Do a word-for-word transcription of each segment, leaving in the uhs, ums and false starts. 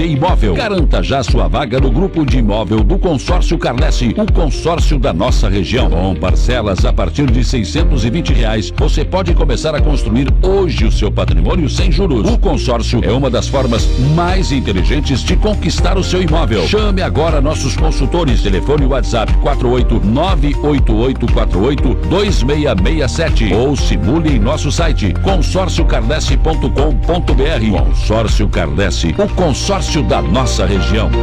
Imóvel. Garanta já sua vaga no grupo de imóvel do Consórcio Carlesse, o consórcio da nossa região. Com parcelas a partir de seiscentos e vinte reais, você pode começar a construir hoje o seu patrimônio sem juros. O consórcio é uma das formas mais inteligentes de conquistar o seu imóvel. Chame agora nossos consultores. Telefone WhatsApp quatro oito nove oito oito quatro oito dois seis seis sete ou simule em nosso site consórcio carlesse ponto com ponto br. Consórcio Carlesse, o consórcio da nossa região.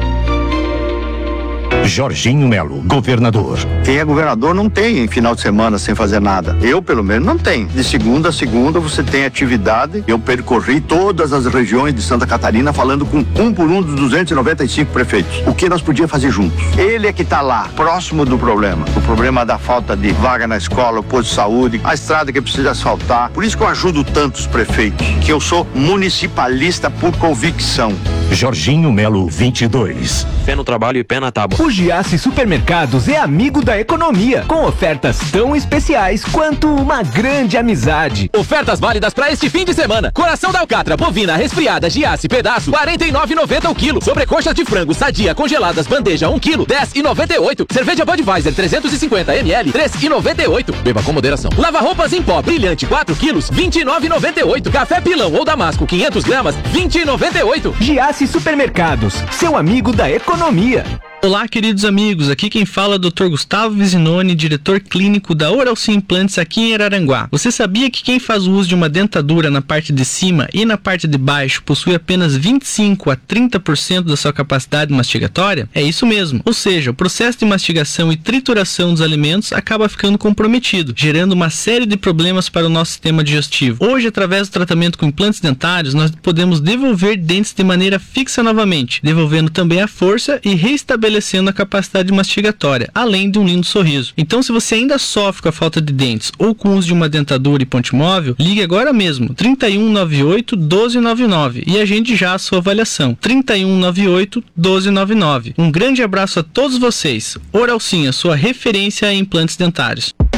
Jorginho Melo, governador. Quem é governador não tem final de semana sem fazer nada. Eu, pelo menos, não tenho. De segunda a segunda você tem atividade. Eu percorri todas as regiões de Santa Catarina falando com um por um dos duzentos e noventa e cinco prefeitos. O que nós podíamos fazer juntos? Ele é que está lá, próximo do problema. O problema da falta de vaga na escola, o posto de saúde, a estrada que precisa asfaltar. Por isso que eu ajudo tantos prefeitos, que eu sou municipalista por convicção. Jorginho Melo, vinte e dois. Pé no trabalho e pé na tábua. O Giasse Supermercados é amigo da economia, com ofertas tão especiais quanto uma grande amizade. Ofertas válidas para este fim de semana. Coração da alcatra, bovina, resfriada, Giasse, pedaço, quarenta e nove reais e noventa centavos o quilo. Sobrecoxas de frango, sadia, congeladas, bandeja, um quilo, dez reais e noventa e oito centavos. Cerveja Budweiser, trezentos e cinquenta mililitros, três reais e noventa e oito centavos. Beba com moderação. Lava roupas em pó, brilhante, quatro quilos, vinte e nove reais e noventa e oito centavos. Café Pilão ou Damasco, quinhentas gramas, vinte reais e noventa e oito centavos. Giasse Supermercados, seu amigo da economia. Olá, queridos amigos, aqui quem fala é o doutor Gustavo Visinoni, diretor clínico da Oralci Implantes aqui em Araranguá. Você sabia que quem faz o uso de uma dentadura na parte de cima e na parte de baixo possui apenas vinte e cinco a trinta por cento da sua capacidade mastigatória? É isso mesmo, ou seja, o processo de mastigação e trituração dos alimentos acaba ficando comprometido, gerando uma série de problemas para o nosso sistema digestivo. Hoje, através do tratamento com implantes dentários, nós podemos devolver dentes de maneira fixa novamente, devolvendo também a força e reestabelecendo estabelecendo a capacidade mastigatória, além de um lindo sorriso. Então, se você ainda sofre com a falta de dentes ou com o uso de uma dentadura e ponte móvel, ligue agora mesmo, trinta e um, noventa e oito, doze noventa e nove e agende já a sua avaliação, trinta e um, noventa e oito, doze noventa e nove. Um grande abraço a todos vocês. Oralcinha, sua referência em implantes dentários.